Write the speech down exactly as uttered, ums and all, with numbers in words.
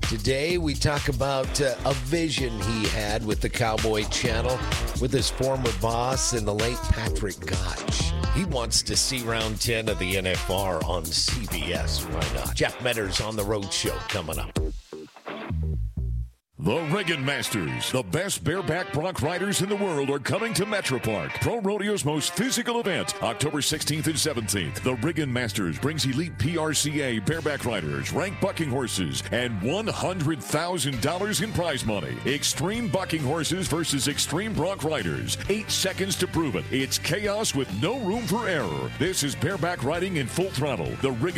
Today, we talk about uh, a vision he had with the Cowboy Channel with his former boss and the late Patrick Gotch. He wants to see round ten of the N F R on C B S. Why not? Jeff Metters on the Road Show coming up. The Riggin Masters, the best bareback bronc riders in the world, are coming to Metro Park, Pro Rodeo's most physical event, October sixteenth and seventeenth. The Riggin Masters brings elite P R C A bareback riders, ranked bucking horses, and one hundred thousand dollars in prize money. Extreme bucking horses versus extreme bronc riders. Eight seconds to prove it. It's chaos with no room for error. This is bareback riding in full throttle. The Riggin